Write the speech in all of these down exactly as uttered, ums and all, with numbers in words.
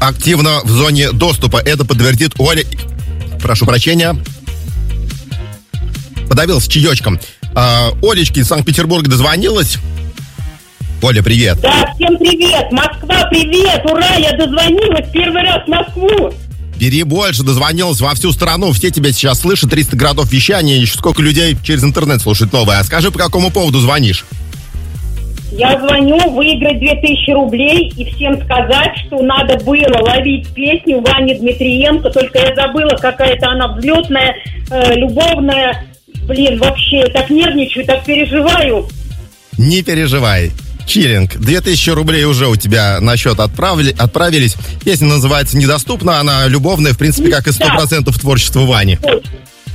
активно в зоне доступа. Это подтвердит Оля. Прошу прощения. Подавился чаечком. А, Олечке из Санкт-Петербурга дозвонилась. Оля, привет. Да, всем привет. Москва, привет. Ура, я дозвонилась первый раз в Москву. Бери больше, дозвонилась во всю страну. Все тебя сейчас слышат, триста городов вещания. Еще сколько людей через интернет слушает новое. А скажи, по какому поводу звонишь? Я звоню выиграть две тысячи рублей и всем сказать, что надо было ловить песню Вани Дмитриенко. Только я забыла, какая-то она взлетная, э, любовная. Блин, вообще, я так нервничаю, так переживаю. Не переживай. Чиллинг. две тысячи рублей уже у тебя на счет отправили, отправились. Песня называется «Недоступна». Она любовная, в принципе, как и сто процентов творчества Вани. Точно.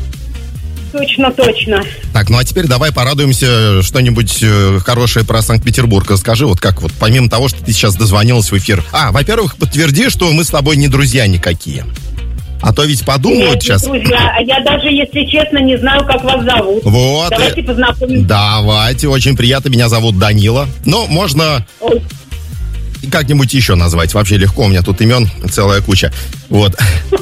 Точно, точно. Так, ну а теперь давай порадуемся что-нибудь э, хорошее про Санкт-Петербург. Расскажи, вот как вот, помимо того, что ты сейчас дозвонилась в эфир. А, во-первых, подтверди, что мы с тобой не друзья никакие. А то ведь подумают Нет, сейчас... друзья, а я даже, если честно, не знаю, как вас зовут. Вот. Давайте познакомимся. Давайте, очень приятно. Меня зовут Данила. Ну, можно... Ой. И как-нибудь еще назвать. Вообще легко, у меня тут имен целая куча. Вот.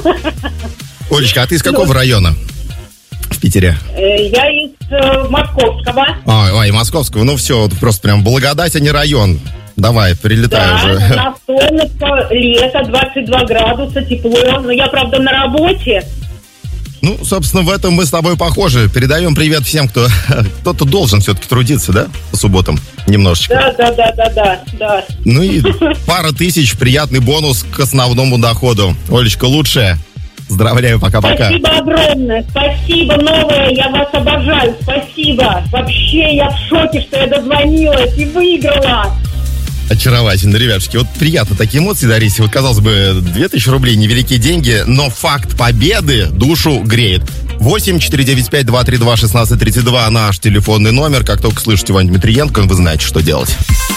Олечка, а ты из какого района в Питере? Я из э, Московского. Ой, ой, Московского. Ну все, просто прям благодать, а не район. Давай, прилетай да, уже. на солнышко, лето, двадцать два градуса, тепло. Но я, правда, на работе. Ну, собственно, в этом мы с тобой похожи. Передаем привет всем, кто... Кто-то должен все-таки трудиться, да? По субботам немножечко. Да, да, да, да, да, да. Ну и пара тысяч, приятный бонус к основному доходу. Олечка, лучшая. Поздравляю, пока-пока. Спасибо огромное, спасибо, новое, я вас обожаю, спасибо. Вообще, я в шоке, что я дозвонилась и выиграла. Очаровательно, ребятушки. Вот приятно такие эмоции дарить. Вот, казалось бы, две тысячи рублей, невеликие деньги, но факт победы душу греет. восемь четыре девять пять два три два шестнадцать тридцать два наш телефонный номер. Как только слышите Ваню Дмитриенко, вы знаете, что делать.